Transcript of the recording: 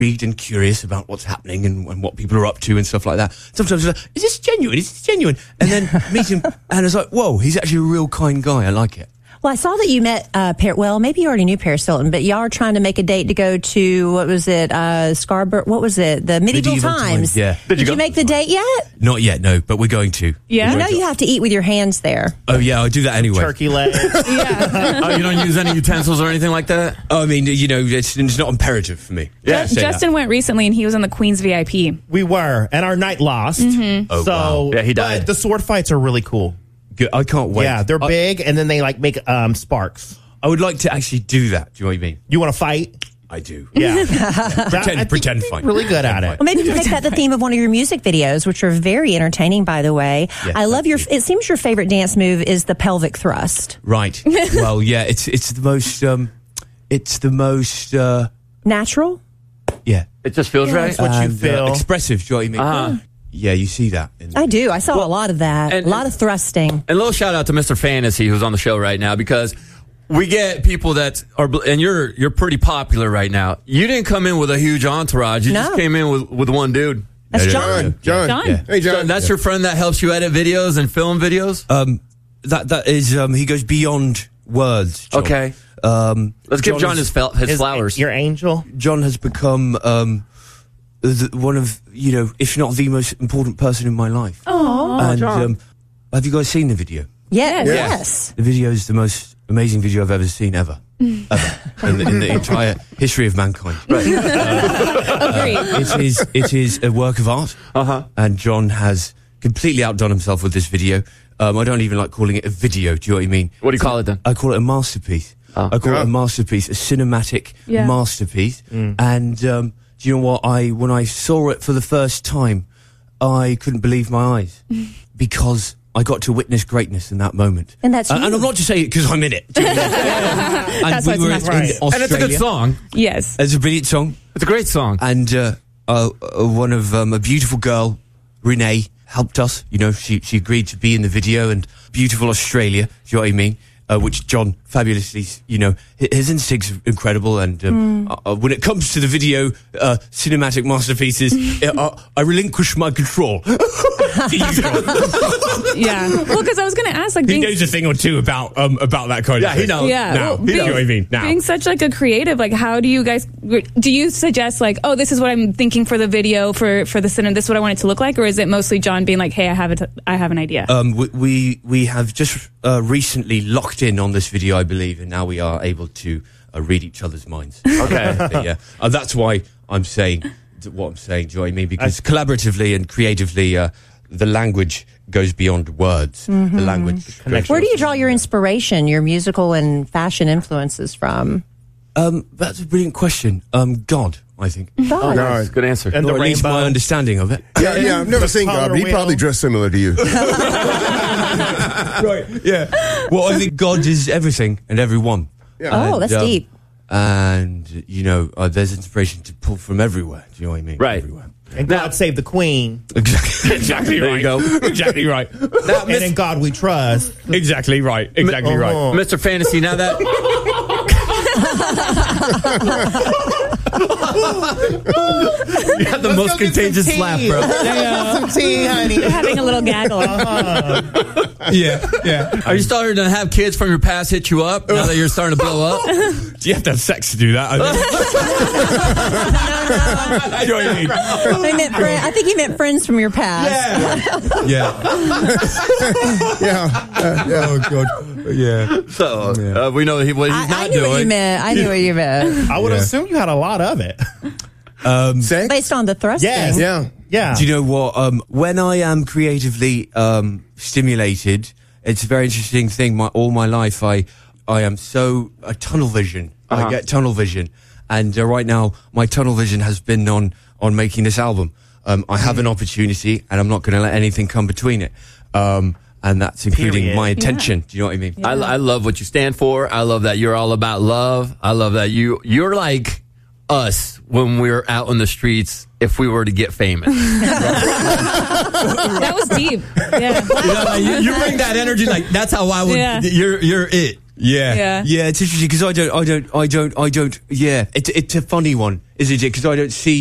intrigued and curious about what's happening and what people are up to and stuff like that. Sometimes I'm like, is this genuine? Is this genuine? And then meet him, and it's like, whoa, he's actually a real kind guy. I like it. Well, I saw that you met, well, maybe you already knew Paris Hilton, but y'all are trying to make a date to go to, what was it, Scarborough, what was it, the Medieval Times. Yeah. Did you make the date yet? Not yet, no, but we're going to. Yeah? You know you have to eat with your hands there. Oh, yeah, I do that anyway. Turkey legs. Oh, you don't use any utensils or anything like that? Oh, I mean, it's not imperative for me. Yeah, Justin went recently, and he was on the Queen's VIP. We were, and our night lost. Mm-hmm. Oh, so, wow. Yeah, he died. But the sword fights are really cool. Good. I can't wait. Yeah, they're big, and then they make sparks. I would like to actually do that. Do you know what I mean? You want to fight? I do. Yeah. Pretend fight. Really good at it. Well, maybe you can make that the theme of one of your music videos, which are very entertaining, by the way. Yeah, I love it seems your favorite dance move is the pelvic thrust. Right. Well, yeah, it's the most natural? Yeah. It just feels right. That's what you feel. Expressive, do you know what I mean? Yeah, you see that. I do. I saw a lot of that. And- a lot of thrusting. And a little shout out to Mr. Fantasy, who's on the show right now, because we get people that are, and you're pretty popular right now. You didn't come in with a huge entourage. You just came in with one dude. That's John. John. Yeah. Hey, John. That's your friend that helps you edit videos and film videos? That is he goes beyond words. John. Okay. Let's give John his flowers. Your angel. John has become one of, if not the most important person in my life. Oh, and John. have you guys seen the video? Yes. The video is the most amazing video I've ever seen ever in the entire history of mankind. Agreed. It is a work of art, and John has completely outdone himself with this video. I don't even like calling it a video. Do you know what I mean? What do you call it then? I call it a masterpiece. I call it a masterpiece, a cinematic masterpiece. And do you know what? When I saw it for the first time, I couldn't believe my eyes because I got to witness greatness in that moment. And that's and I'm not just saying it because I'm in it. And That's we why it's were in masterpiece. Australia. And it's a good song. Yes. It's a brilliant song. It's a great song. And one of a beautiful girl, Renee, helped us. She agreed to be in the video, and beautiful Australia. Do you know what I mean? Which John fabulously, his instincts are incredible. And when it comes to the video cinematic masterpieces, I relinquish my control. Yeah. Well, because I was going to ask, He knows a thing or two about that kind of thing. he knows. Yeah. Now, Well, you know what I mean? Now. Being such like a creative, how do you guys, do you suggest this is what I'm thinking for the video for the cinema, this is what I want it to look like? Or is it mostly John being like, hey, I have an idea? We have just recently locked in on this video, I believe, and now we are able to read each other's minds. Okay. Yeah. That's why I'm saying what I'm saying. Do you know what I mean? Because collaboratively and creatively, the language goes beyond words. The language. Where do you draw your inspiration, your musical and fashion influences from? That's a brilliant question. God, I think. God. God. Good answer. And Or the at least rainbow. my understanding of it. Yeah, I've never seen God, but he probably dressed similar to you. Right, yeah. Well, I think God is everything and everyone. Yeah. Oh, that's deep. And, there's inspiration to pull from everywhere. Do you know what I mean? Right. Everywhere. And God save the Queen. Exactly There right. you go. Exactly right. Now, And in God we trust. Exactly right. Exactly right. Mr. Fantasy, now that... You had the most contagious laugh, bro. Some tea, honey. They're having a little gaggle. Yeah. Are you starting to have kids from your past hit you up now that you're starting to blow up? Do you have to have sex to do that? I know what I mean? I think he meant friends from your past. Yeah. Oh, God. Yeah. So, we know what he's I not knew doing. what you meant. I knew what you meant. I would assume you had a lot of it. Sex? Based on the thrusting. Yes. Yeah. Do you know what? When I am creatively stimulated, it's a very interesting thing. All my life, I am so tunnel vision. I get tunnel vision, and right now my tunnel vision has been on making this album. I have an opportunity, and I'm not going to let anything come between it. And that's including Period. my attention. Do you know what I mean? I love what you stand for. I love that you're all about love. I love that you're like us when we're out in the streets if we were to get famous. That was deep. Yeah. You bring that energy, that's how I would. Yeah. You're it. Yeah, it's interesting because I don't. Yeah, it's a funny one, isn't it? Because I don't see